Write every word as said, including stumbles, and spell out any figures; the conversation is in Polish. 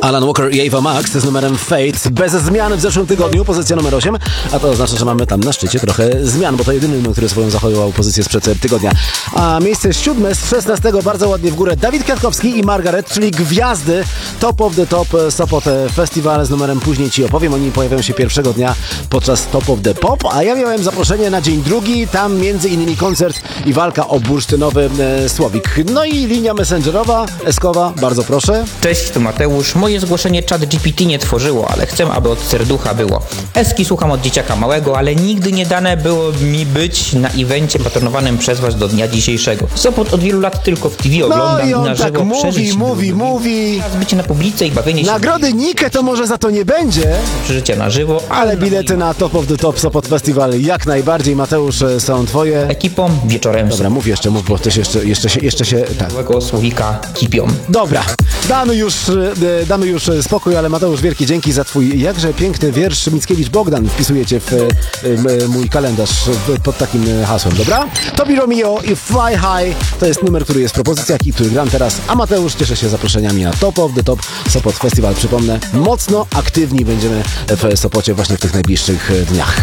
Alan Walker i Ava Max z numerem Fate. Bez zmian w zeszłym tygodniu, pozycja numer osiem, a to oznacza, że mamy tam na szczycie trochę zmian, bo to jedyny numer, który swoją zachowywał pozycję sprzed tygodnia. A miejsce siódme z szesnastego bardzo ładnie w górę Dawid Kwiatkowski i Margaret, czyli gwiazdy Top of the Top Sopot Festival z numerem Później Ci opowiem. Oni pojawiają się pierwszego dnia podczas Top of the Pop, a ja miałem zaproszenie na dzień drugi, tam między innymi koncert i walka o bursztynowy e, słowik. No i linia messengerowa, Eskowa, bardzo proszę. Cześć, tu Mateusz. Moje zgłoszenie Chat G P T nie tworzyło, ale chcę, aby od serducha było. Eski słucham od dzieciaka małego, ale nigdy nie dane było mi być na evencie patronowanym przez was do dnia dzisiejszego. Sopot od wielu lat tylko w T V oglądam no i on i na żywo tak mówi, przeżyć mówi, mówi. Teraz bycie na publice i bawienie się... Nagrody Nikę to może za to nie będzie, Przeżycia na żywo, ale bilety na Top of the Top Sopot Festival jak najbardziej. Mateusz, są twoje. ekipą wieczorem Dobra, mów jeszcze, mów, bo też jeszcze, jeszcze się, jeszcze się, tak. całego słowika kipią. Dobra, damy już, e, damy już spokój, ale Mateusz, wielkie dzięki za twój jakże piękny wiersz. Mickiewicz Bogdan wpisujecie w e, mój kalendarz w, pod takim hasłem, dobra? Tobi Romeo i Fly High to jest numer, który jest w propozycjach i który gram teraz, a Mateusz cieszy się zaproszeniami na Top of the Top Sopot Festival. Przypomnę, mocno aktywni będziemy w Sopocie właśnie w tych najbliższych dniach.